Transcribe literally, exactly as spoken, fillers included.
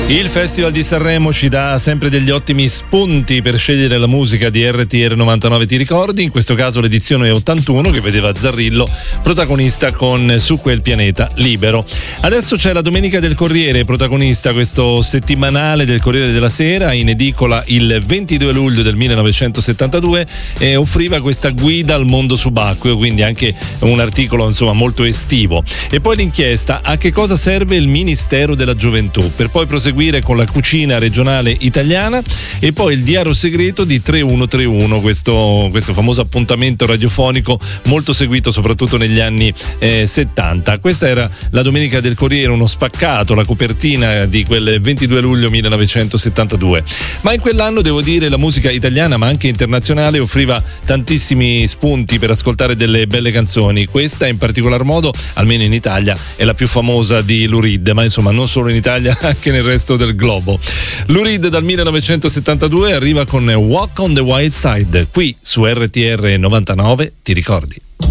Il Festival di Sanremo ci dà sempre degli ottimi spunti per scegliere la musica di R T R novantanove, ti ricordi? In questo caso l'edizione ottantuno, che vedeva Zarrillo protagonista con Su quel pianeta libero. Adesso c'è la Domenica del Corriere, protagonista questo settimanale del Corriere della Sera, in edicola il ventidue luglio del millenovecentosettantadue, e offriva questa guida al mondo subacqueo, quindi anche un articolo insomma molto estivo. E poi l'inchiesta: a che cosa serve il Ministero della Gioventù, per poi proseguire con la cucina regionale italiana, e poi il diario segreto di tre uno tre uno, questo, questo famoso appuntamento radiofonico molto seguito soprattutto negli anni eh, settanta. Questa era la Domenica del Corriere, uno spaccato, la copertina di quel ventidue luglio millenovecentosettantadue. Ma in quell'anno, devo dire, la musica italiana ma anche internazionale offriva tantissimi spunti per ascoltare delle belle canzoni. Questa in particolar modo, almeno in Italia, è la più famosa di Lou Reed, ma insomma non solo in Italia, anche nel resto del globo. Lou Reed dal millenovecentosettantadue arriva con Walk on the Wild Side, qui su R T R novantanove, ti ricordi?